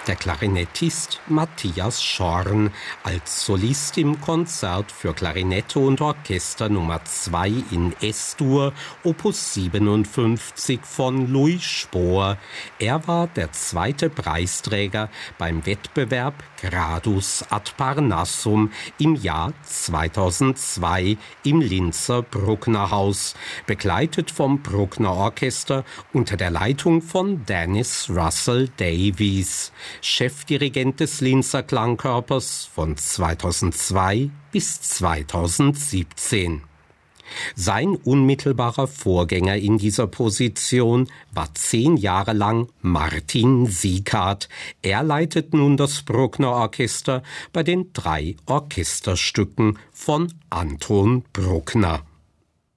der Klarinettist Matthias Schorn als Solist im Konzert für Klarinette und Orchester Nummer 2 in S-Dur, Opus 57 von Louis Spohr. Er war der zweite Preisträger beim Wettbewerb Gradus ad Parnassum im Jahr 2002 im Linzer Brucknerhaus, begleitet vom Bruckner Orchester unter der Leitung von Dennis Russell Davies, Chefdirigent des Linzer Klangkörpers von 2002 bis 2017. Sein unmittelbarer Vorgänger in dieser Position war 10 Jahre lang Martin Sieghart. Er leitet nun das Bruckner Orchester bei den 3 Orchesterstücken von Anton Bruckner.